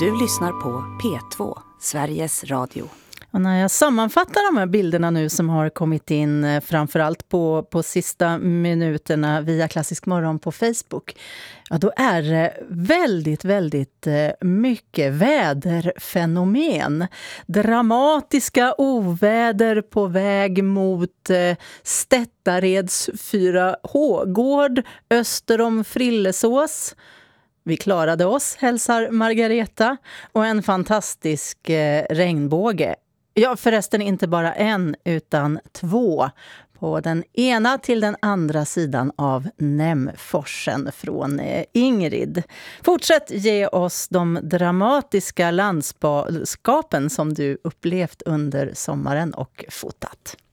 Du lyssnar på P2, Sveriges Radio. Och när jag sammanfattar de här bilderna nu som har kommit in framförallt på sista minuterna via Klassisk morgon på Facebook, ja, då är det väldigt, väldigt mycket väderfenomen. Dramatiska oväder på väg mot Stättareds 4H-gård öster om Frillesås. Vi klarade oss, hälsar Margareta, och en fantastisk regnbåge. Ja, förresten inte bara en utan två. På den ena till den andra sidan av Nämforsen från Ingrid. Fortsätt ge oss de dramatiska landskapen som du upplevt under sommaren och fotat.